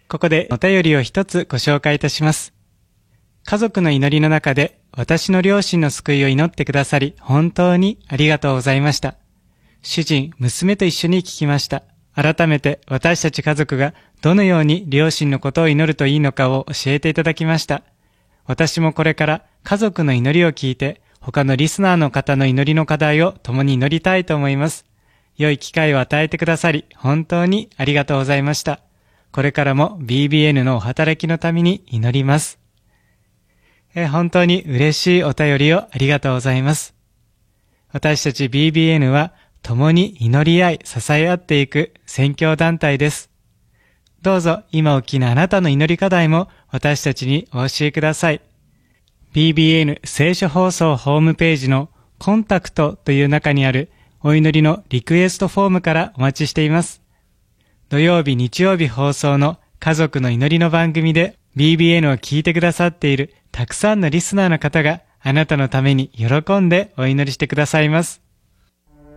ここでお便りを一つご紹介いたします。家族の祈りの中で私の両親の救いを祈ってくださり、本当にありがとうございました。主人、娘と一緒に聞きました。改めて私たち家族がどのように両親のことを祈るといいのかを教えていただきました。私もこれから家族の祈りを聞いて、他のリスナーの方の祈りの課題を共に祈りたいと思います。良い機会を与えてくださり、本当にありがとうございました。これからも BBN のお働きのために祈ります。本当に嬉しいお便りをありがとうございます。私たち BBN は共に祈り合い、支え合っていく宣教団体です。どうぞ今起きのあなたの祈り課題も私たちにお教えください。BBN 聖書放送ホームページのコンタクトという中にあるお祈りのリクエストフォームからお待ちしています。土曜日、日曜日放送の家族の祈りの番組で BBN を聞いてくださっているたくさんのリスナーの方があなたのために喜んでお祈りしてくださいます。